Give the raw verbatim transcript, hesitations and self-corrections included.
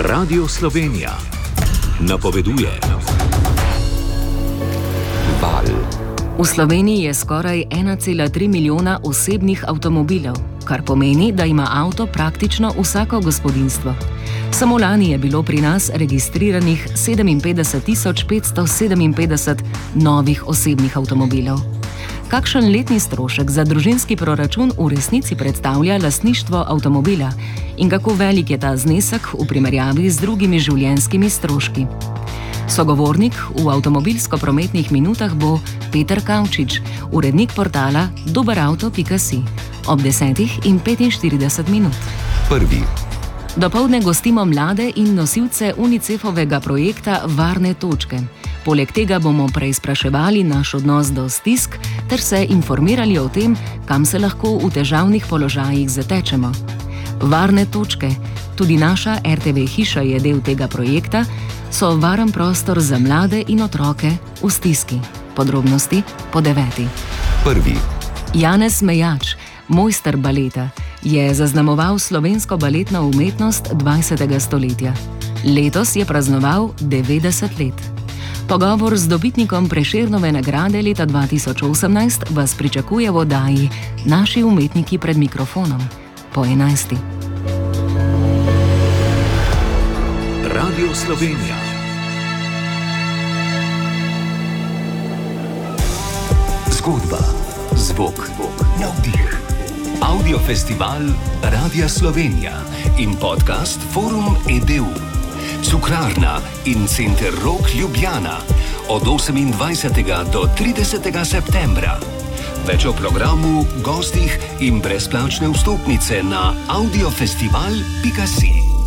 Radio Slovenija napoveduje. Val. V Sloveniji je skoraj ena cela tri milijona osebnih avtomobilov, kar pomeni, da ima avto praktično vsako gospodinjstvo. Samo lani je bilo pri nas registriranih sedeminpetdeset tisoč petsto sedeminpetdeset novih osebnih avtomobilov. Kakšen letni strošek za družinski proračun v resnici predstavlja lastništvo avtomobila in kako velik je ta znesek v primerjavi z drugimi življenjskimi stroški? Sogovornik v avtomobilsko-prometnih minutah bo Peter Kavčič, urednik portala doberauto pika si, ob desetih in petinštirideset minut. Prvi. Dopoldne gostimo mlade in nosilce UNICEF-ovega projekta Varne točke. Poleg tega bomo preizpraševali naš odnos do stisk ter se informirali o tem, kam se lahko v težavnih položajih zatečemo. Varne točke, tudi naša er te ve hiša je del tega projekta, so varen prostor za mlade in otroke v stiski. Podrobnosti po deveti. Prvi. Janez Mejač, mojster baleta, je zaznamoval slovensko baletno umetnost dvajsetega stoletja. Letos je praznoval devetdeset let. Pogovor z dobitnikom Prešernove nagrade leta dva tisoč osemnajst vas pričakuje v oddaji Naši umetniki pred mikrofonom po enajsti. Radio Slovenija. Zgodba, zvok, navdih. Audiofestival Radia Slovenija in podcast Forum E D U. Cukrarna in Center Rok Ljubljana od osemindvajsetega do tridesetega septembra. Več o programu, gostih in brezplačne vstopnice na audiofestival pika si.